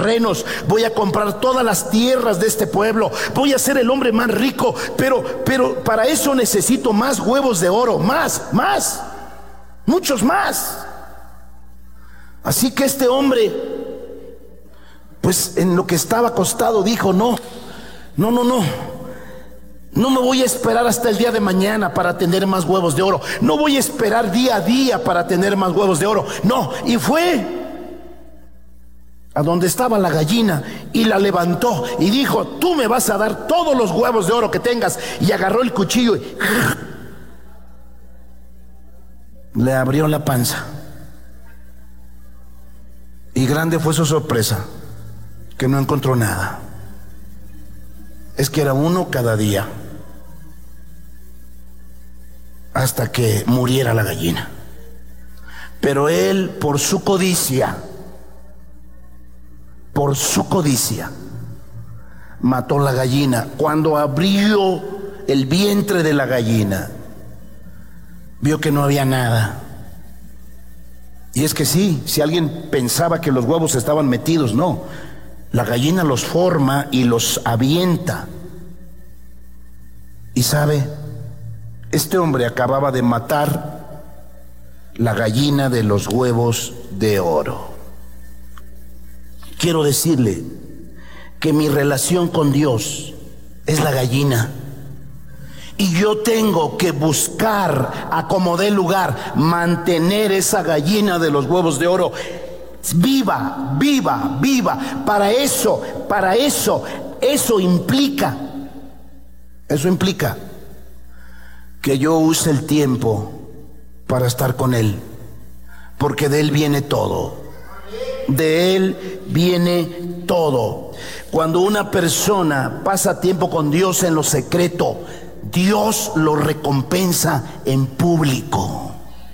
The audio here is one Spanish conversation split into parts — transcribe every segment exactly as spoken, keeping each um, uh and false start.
terrenos, voy a comprar todas las tierras de este pueblo, voy a ser el hombre más rico, pero, pero para eso necesito más huevos de oro, más, más, muchos más. Así que este hombre, pues en lo que estaba acostado dijo, no, no, no, no. No me voy a esperar hasta el día de mañana para tener más huevos de oro. No voy a esperar día a día para tener más huevos de oro. No, y fue a donde estaba la gallina y la levantó y dijo, tú me vas a dar todos los huevos de oro que tengas. Y agarró el cuchillo y le abrió la panza. Y grande fue su sorpresa, que no encontró nada. Es que era uno cada día, hasta que muriera la gallina. Pero él, por su codicia, por su codicia, mató la gallina. Cuando abrió el vientre de la gallina, vio que no había nada. Y es que sí, si alguien pensaba que los huevos estaban metidos, no. La gallina los forma y los avienta. Y sabe, este hombre acababa de matar la gallina de los huevos de oro. Quiero decirle que mi relación con Dios es la gallina. Y yo tengo que buscar, a como dé lugar, mantener esa gallina de los huevos de oro viva, viva, viva. Para eso, para eso, eso implica, eso implica que yo use el tiempo para estar con Él, porque de Él viene todo, de Él viene todo. Cuando una persona pasa tiempo con Dios en lo secreto, Dios lo recompensa en público.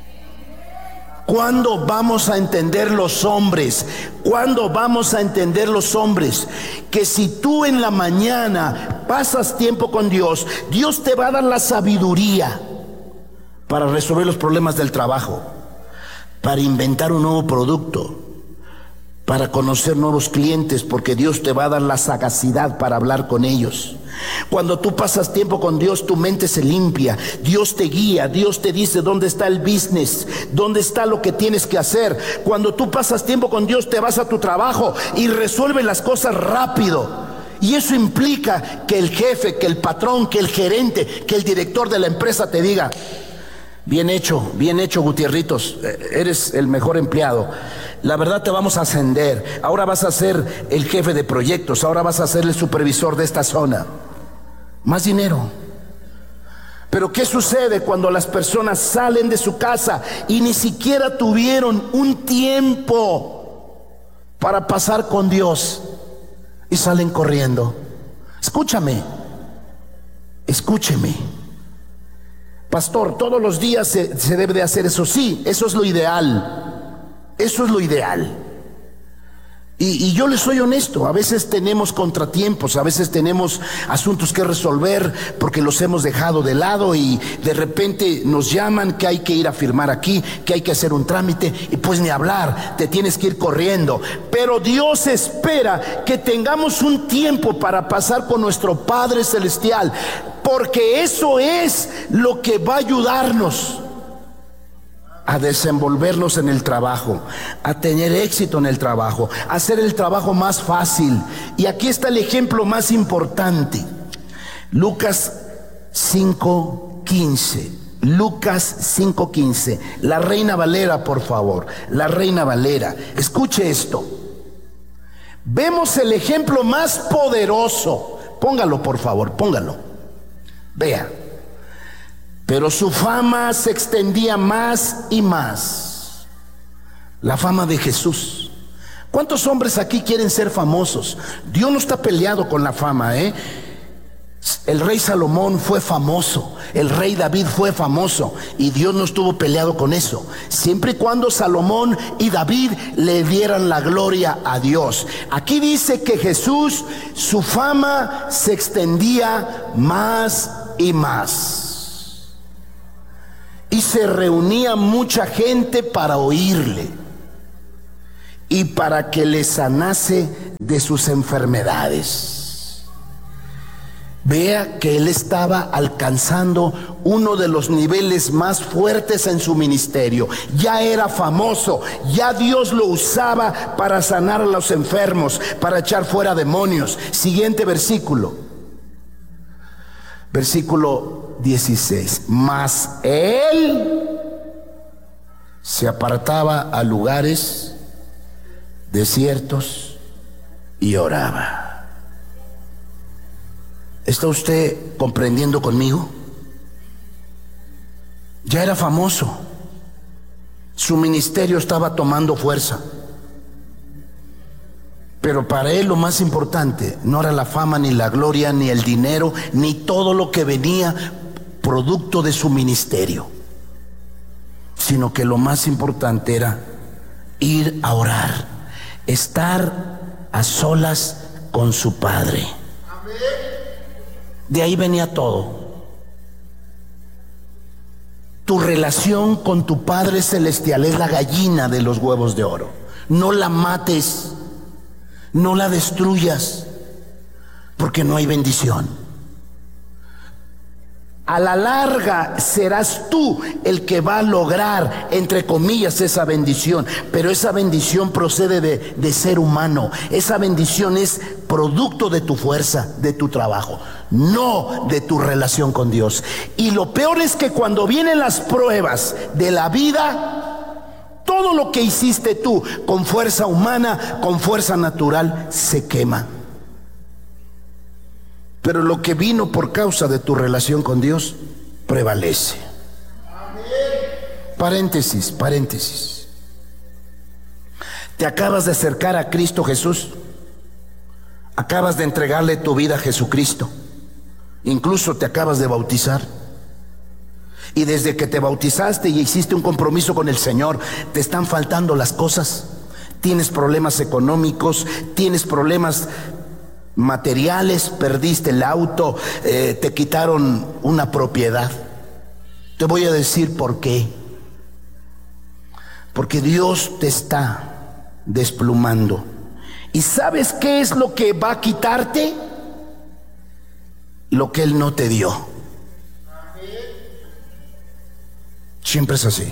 ¿Cuándo vamos a entender los hombres? ¿Cuándo vamos a entender los hombres? Que si tú en la mañana pasas tiempo con Dios, Dios te va a dar la sabiduría para resolver los problemas del trabajo, para inventar un nuevo producto, para conocer nuevos clientes, porque Dios te va a dar la sagacidad para hablar con ellos. Cuando tú pasas tiempo con Dios, tu mente se limpia, Dios te guía, Dios te dice dónde está el business, dónde está lo que tienes que hacer. Cuando tú pasas tiempo con Dios, te vas a tu trabajo y resuelves las cosas rápido. Y eso implica que el jefe, que el patrón, que el gerente, que el director de la empresa te diga, bien hecho, bien hecho, Gutierritos, eres el mejor empleado. La verdad, te vamos a ascender. Ahora vas a ser el jefe de proyectos, ahora vas a ser el supervisor de esta zona. Más dinero. Pero ¿qué sucede cuando las personas salen de su casa y ni siquiera tuvieron un tiempo para pasar con Dios y salen corriendo? Escúchame, escúcheme. Pastor, todos los días se, se debe de hacer eso. Sí, eso es lo ideal. Eso es lo ideal. Y, y yo les soy honesto, a veces tenemos contratiempos, a veces tenemos asuntos que resolver porque los hemos dejado de lado y de repente nos llaman que hay que ir a firmar aquí, que hay que hacer un trámite y pues ni hablar, te tienes que ir corriendo. Pero Dios espera que tengamos un tiempo para pasar con nuestro Padre Celestial, porque eso es lo que va a ayudarnos a desenvolvernos en el trabajo, a tener éxito en el trabajo, a hacer el trabajo más fácil. Y aquí está el ejemplo más importante. Lucas cinco quince. Lucas cinco quince. La Reina Valera, por favor. La Reina Valera. Escuche esto. Vemos el ejemplo más poderoso. Póngalo, por favor, póngalo. Vea. Pero su fama se extendía más y más. La fama de Jesús. ¿Cuántos hombres aquí quieren ser famosos? Dios no está peleado con la fama, ¿eh? El rey Salomón fue famoso, el rey David fue famoso, y Dios no estuvo peleado con eso, siempre y cuando Salomón y David le dieran la gloria a Dios. Aquí dice que Jesús, su fama se extendía más y más. Y se reunía mucha gente para oírle. y para que le sanase de sus enfermedades. Vea que él estaba alcanzando uno de los niveles más fuertes en su ministerio. Ya era famoso, ya Dios lo usaba para sanar a los enfermos, para echar fuera demonios. Siguiente versículo. Versículo dieciséis. Mas él se apartaba a lugares desiertos y oraba. ¿Está usted comprendiendo conmigo? Ya era famoso. Su ministerio estaba tomando fuerza. Pero para él lo más importante no era la fama, ni la gloria, ni el dinero, ni todo lo que venía producto de su ministerio, sino que lo más importante era ir a orar, estar a solas con su Padre. De ahí venía todo. Tu relación con tu Padre Celestial es la gallina de los huevos de oro. No la mates, no la destruyas, porque no hay bendición. A la larga serás tú el que va a lograr, entre comillas, esa bendición. Pero esa bendición procede de, de ser humano. Esa bendición es producto de tu fuerza, de tu trabajo, no de tu relación con Dios. Y lo peor es que cuando vienen las pruebas de la vida, todo lo que hiciste tú con fuerza humana, con fuerza natural, se quema. Pero lo que vino por causa de tu relación con Dios prevalece. Paréntesis, paréntesis. Te acabas de acercar a Cristo Jesús. Acabas de entregarle tu vida a Jesucristo. Incluso te acabas de bautizar. Y desde que te bautizaste y hiciste un compromiso con el Señor, te están faltando las cosas. Tienes problemas económicos, tienes problemas materiales, perdiste el auto, eh, te quitaron una propiedad. Te voy a decir por qué. Porque Dios te está desplumando. ¿Y sabes qué es lo que va a quitarte? Lo que Él no te dio. Siempre es así.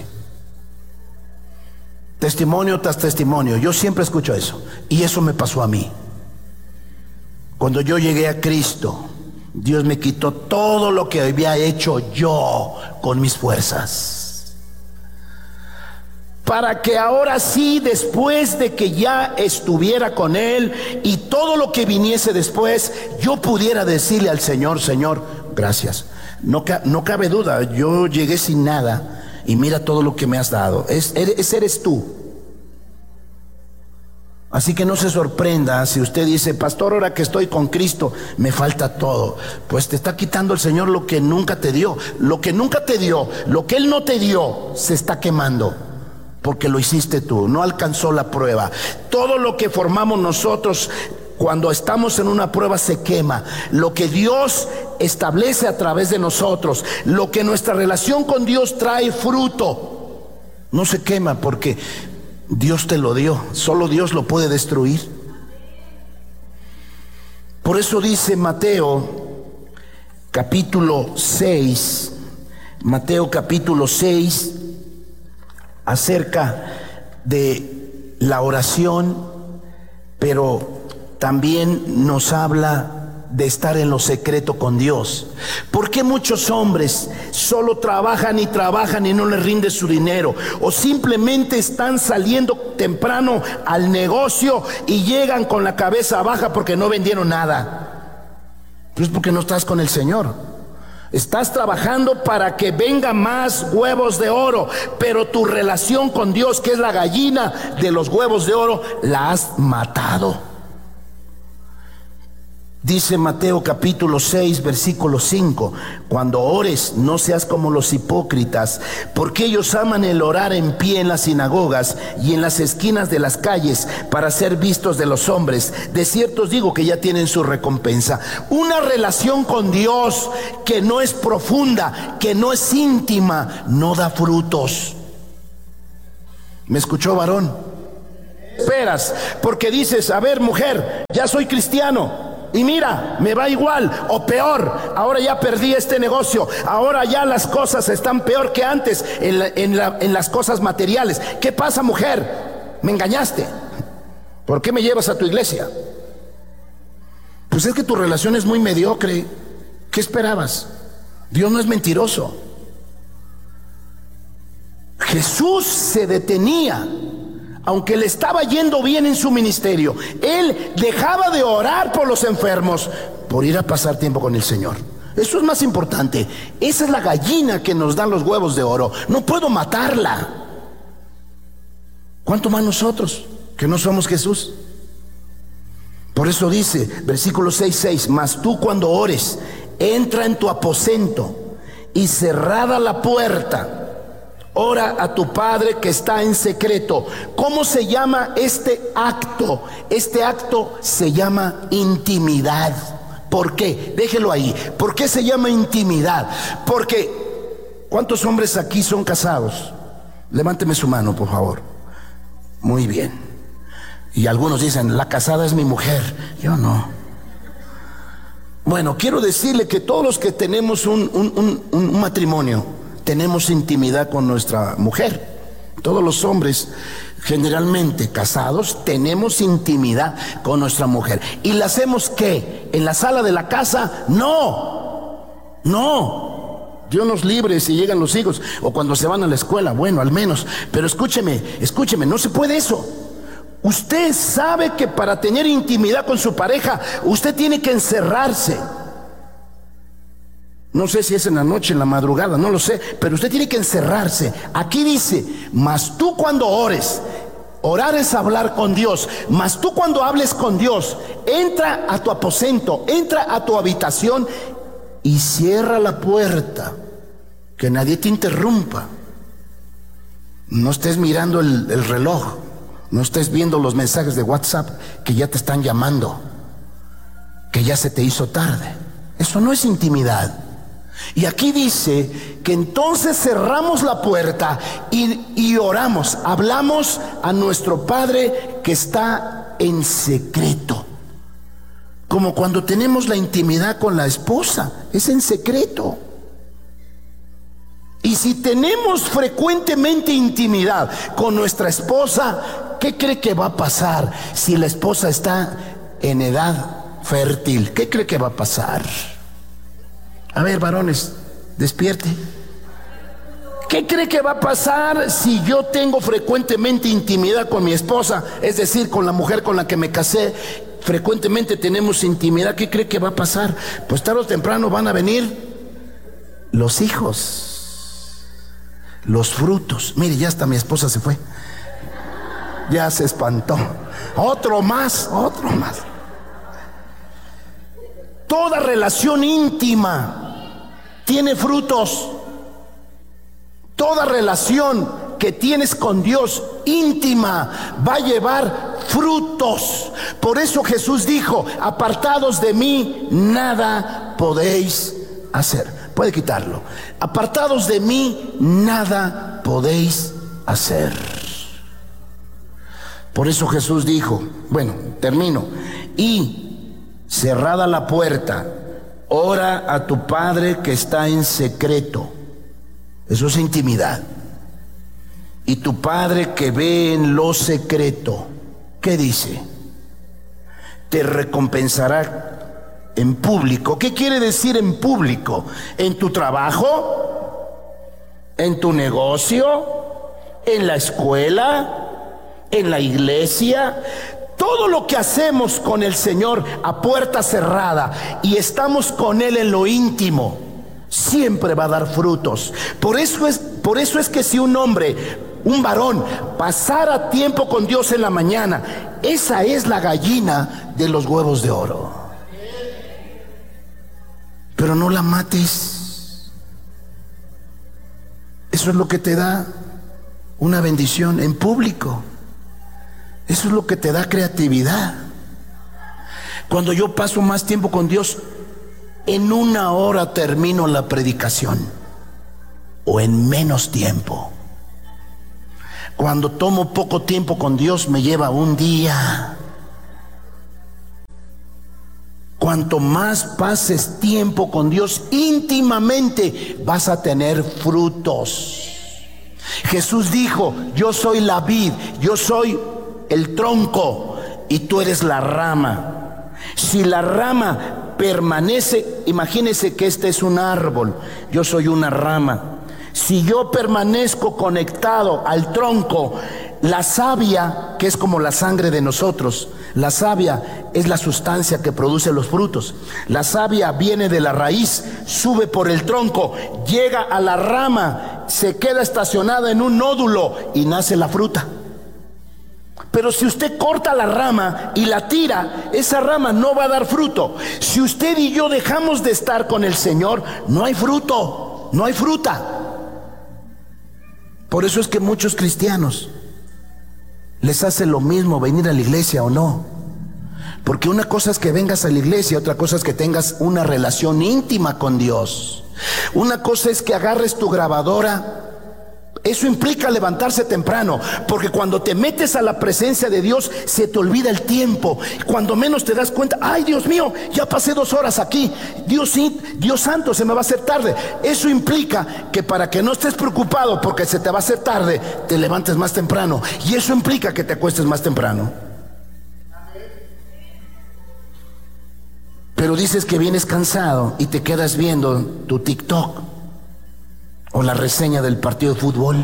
Testimonio tras testimonio. Yo siempre escucho eso. Y eso me pasó a mí. Cuando yo llegué a Cristo, Dios me quitó todo lo que había hecho yo con mis fuerzas, para que ahora sí, después de que ya estuviera con Él y todo lo que viniese después, yo pudiera decirle al Señor: Señor, gracias. No, no cabe duda, yo llegué sin nada y mira todo lo que me has dado. Es, eres, eres tú. Así que no se sorprenda si usted dice: pastor, ahora que estoy con Cristo me falta todo. Pues te está quitando el Señor lo que nunca te dio. Lo que nunca te dio, lo que Él no te dio, se está quemando, porque lo hiciste tú, no alcanzó la prueba. Todo lo que formamos nosotros cuando estamos en una prueba se quema. Lo que Dios establece a través de nosotros, lo que nuestra relación con Dios trae fruto, no se quema, porque Dios te lo dio. Solo Dios lo puede destruir. Por eso dice Mateo capítulo seis, Mateo capítulo seis, acerca de la oración, pero también nos habla de estar en lo secreto con Dios. ¿Por qué muchos hombres solo trabajan y trabajan y no les rinde su dinero? O simplemente están saliendo temprano al negocio y llegan con la cabeza baja porque no vendieron nada. Pues porque no estás con el Señor. Estás trabajando para que venga más huevos de oro, pero tu relación con Dios, que es la gallina de los huevos de oro, la has matado. Dice Mateo capítulo seis, versículo cinco: cuando ores, no seas como los hipócritas, porque ellos aman el orar en pie en las sinagogas y en las esquinas de las calles para ser vistos de los hombres. De cierto os digo que ya tienen su recompensa. Una relación con Dios que no es profunda, que no es íntima, no da frutos. ¿Me escuchó, varón? desesperas porque dices, a ver, mujer, ya soy cristiano y mira, me va igual o peor, ahora ya perdí este negocio, ahora ya las cosas están peor que antes en, la, en, la, en las cosas materiales. ¿Qué pasa, mujer? Me engañaste. ¿Por qué me llevas a tu iglesia? Pues es que tu relación es muy mediocre. ¿Qué esperabas? Dios no es mentiroso. Jesús se detenía, aunque le estaba yendo bien en su ministerio. Él dejaba de orar por los enfermos por ir a pasar tiempo con el Señor. Eso es más importante. Esa es la gallina que nos dan los huevos de oro. No puedo matarla. ¿Cuánto más nosotros que no somos Jesús? Por eso dice, versículo seis, seis, mas tú cuando ores, entra en tu aposento y cerrada la puerta, ora a tu Padre que está en secreto. ¿Cómo se llama este acto? Este acto se llama intimidad. ¿Por qué? Déjelo ahí. ¿Por qué se llama intimidad? Porque, ¿cuántos hombres aquí son casados? Levánteme su mano, por favor. Muy bien. Y algunos dicen, la casada es mi mujer. Yo no. Bueno, quiero decirle que todos los que tenemos un, un, un, un matrimonio, tenemos intimidad con nuestra mujer. Todos los hombres generalmente casados tenemos intimidad con nuestra mujer. ¿Y la hacemos qué? ¿En la sala de la casa? No, no. Dios nos libre si llegan los hijos o cuando se van a la escuela, bueno, al menos. Pero escúcheme, escúcheme, no se puede eso. Usted sabe que para tener intimidad con su pareja, usted tiene que encerrarse. No sé si es en la noche, en la madrugada, no lo sé, pero usted tiene que encerrarse. Aquí dice, mas tú cuando ores, orar es hablar con Dios, mas tú cuando hables con Dios, entra a tu aposento, entra a tu habitación y cierra la puerta, que nadie te interrumpa. No estés mirando el, el reloj, no estés viendo los mensajes de WhatsApp que ya te están llamando, que ya se te hizo tarde. Eso no es intimidad. Y aquí dice que entonces cerramos la puerta y, y oramos, hablamos a nuestro Padre que está en secreto. Como cuando tenemos la intimidad con la esposa, es en secreto. Y si tenemos frecuentemente intimidad con nuestra esposa, ¿qué cree que va a pasar si la esposa está en edad fértil? ¿Qué cree que va a pasar? A ver, varones, despierte. ¿Qué cree que va a pasar si yo tengo frecuentemente intimidad con mi esposa? Es decir, con la mujer con la que me casé, frecuentemente tenemos intimidad. ¿Qué cree que va a pasar? Pues tarde o temprano van a venir los hijos, los frutos. Mire, ya hasta mi esposa se fue. Ya se espantó. Otro más, otro más. Toda relación íntima tiene frutos. Toda relación que tienes con Dios íntima va a llevar frutos. Por eso Jesús dijo, apartados de mí nada podéis hacer. Puede quitarlo. Apartados de mí nada podéis hacer. Por eso Jesús dijo, bueno, termino. Y cerrada la puerta, ora a tu Padre que está en secreto. Eso es intimidad. Y tu Padre que ve en lo secreto, ¿qué dice? Te recompensará en público. ¿Qué quiere decir en público? ¿En tu trabajo? ¿En tu negocio? ¿En la escuela? ¿En la iglesia? Todo lo que hacemos con el Señor a puerta cerrada y estamos con Él en lo íntimo, siempre va a dar frutos. Por eso es, por eso es que si un hombre, un varón, pasara tiempo con Dios en la mañana, esa es la gallina de los huevos de oro. Pero no la mates. Eso es lo que te da una bendición en público. Eso es lo que te da creatividad. Cuando yo paso más tiempo con Dios, en una hora termino la predicación, o en menos tiempo. Cuando tomo poco tiempo con Dios me lleva un día. Cuanto más pases tiempo con Dios íntimamente, vas a tener frutos. Jesús dijo: yo soy la vid, yo soy el tronco y tú eres la rama. Si la rama permanece, imagínese que este es un árbol, yo soy una rama. Si yo permanezco conectado al tronco, la savia, que es como la sangre de nosotros, la savia es la sustancia que produce los frutos. La savia viene de la raíz, sube por el tronco, llega a la rama, se queda estacionada en un nódulo y nace la fruta. Pero si usted corta la rama y la tira, esa rama no va a dar fruto. Si usted y yo dejamos de estar con el Señor, no hay fruto, no hay fruta. Por eso es que muchos cristianos les hace lo mismo venir a la iglesia o no. Porque una cosa es que vengas a la iglesia, otra cosa es que tengas una relación íntima con Dios. Una cosa es que agarres tu grabadora. Eso implica levantarse temprano, porque cuando te metes a la presencia de Dios se te olvida el tiempo. Cuando menos te das cuenta, ay Dios mío, ya pasé dos horas aquí, Dios, Dios santo, se me va a hacer tarde. Eso implica que para que no estés preocupado porque se te va a hacer tarde, te levantes más temprano. Y eso implica que te acuestes más temprano. Pero dices que vienes cansado y te quedas viendo tu TikTok o la reseña del partido de fútbol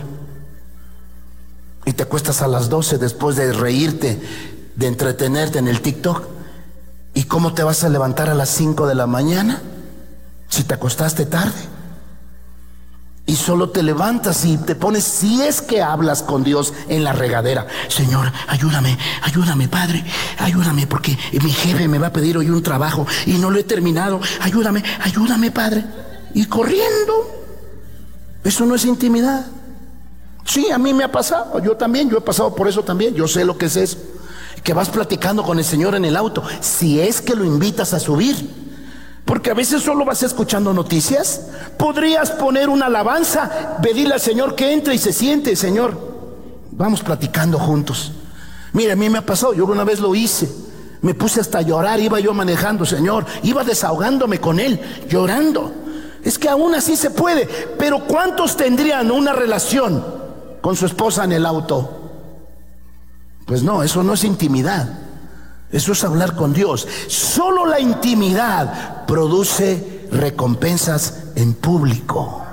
y te acuestas a las doce después de reírte, de entretenerte en el TikTok. ¿Y cómo te vas a levantar a las cinco de la mañana si te acostaste tarde? Y solo te levantas y te pones, si es que hablas con Dios, en la regadera: Señor, ayúdame, ayúdame Padre, ayúdame porque mi jefe me va a pedir hoy un trabajo y no lo he terminado, ayúdame, ayúdame Padre. Y corriendo. Eso no es intimidad. Sí, a mí me ha pasado, yo también, yo he pasado por eso también, yo sé lo que es eso. Que vas platicando con el Señor en el auto, si es que lo invitas a subir. Porque a veces solo vas escuchando noticias. Podrías poner una alabanza, pedirle al Señor que entre y se siente: Señor, vamos platicando juntos. Mira, a mí me ha pasado, yo una vez lo hice, me puse hasta a llorar, iba yo manejando, Señor, iba desahogándome con Él, llorando. Es que aún así se puede. Pero ¿cuántos tendrían una relación con su esposa en el auto? Pues no, eso no es intimidad. Eso es hablar con Dios. Solo la intimidad produce recompensas en público.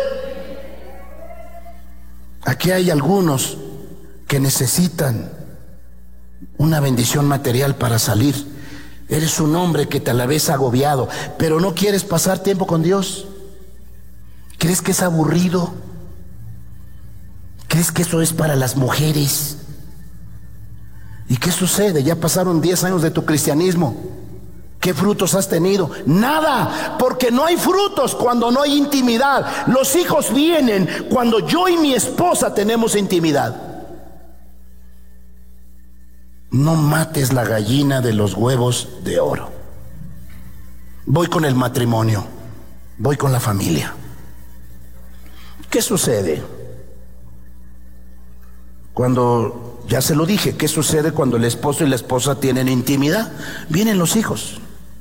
Aquí hay algunos que necesitan una bendición material para salir. Eres un hombre que te la ves agobiado, pero no quieres pasar tiempo con Dios. ¿Crees que es aburrido? ¿Crees que eso es para las mujeres? ¿Y qué sucede? Ya pasaron diez años de tu cristianismo. ¿Qué frutos has tenido? Nada, porque no hay frutos cuando no hay intimidad. Los hijos vienen cuando yo y mi esposa tenemos intimidad. No mates la gallina de los huevos de oro. Voy con el matrimonio, voy con la familia. ¿Qué sucede? Cuando, ya se lo dije, ¿qué sucede cuando el esposo y la esposa tienen intimidad? Vienen los hijos.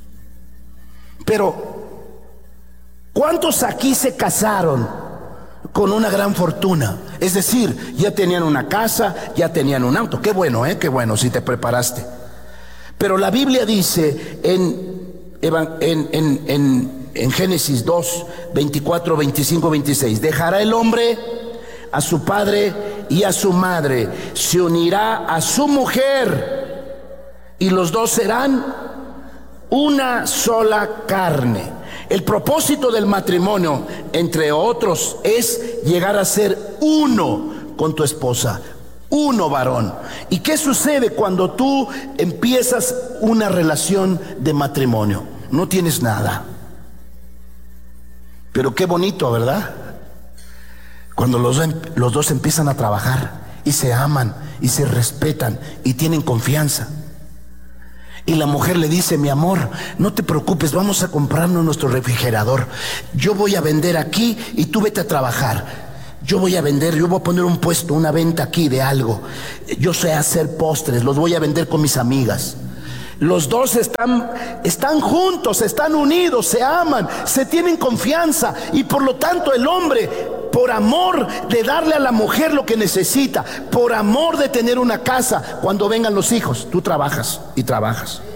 Pero, ¿cuántos aquí se casaron con una gran fortuna? Es decir, ya tenían una casa, ya tenían un auto. Qué bueno, ¿eh? Qué bueno si te preparaste. Pero la Biblia dice en, en, en, en, en Génesis dos, veinticuatro, veinticinco, veintiséis: dejará el hombre a su padre y a su madre, se unirá a su mujer y los dos serán una sola carne. El propósito del matrimonio, entre otros, es llegar a ser uno con tu esposa, uno varón. ¿Y qué sucede cuando tú empiezas una relación de matrimonio? No tienes nada. Pero qué bonito, ¿verdad? Cuando los, los dos empiezan a trabajar y se aman y se respetan y tienen confianza. Y la mujer le dice: mi amor, no te preocupes, vamos a comprarnos nuestro refrigerador. Yo voy a vender aquí y tú vete a trabajar. yo voy a vender, yo voy a poner un puesto, una venta aquí de algo. Yo sé hacer postres, los voy a vender con mis amigas. Los dos están, están juntos, están unidos, se aman, se tienen confianza, y por lo tanto el hombre, por amor de darle a la mujer lo que necesita, por amor de tener una casa, cuando vengan los hijos, tú trabajas y trabajas.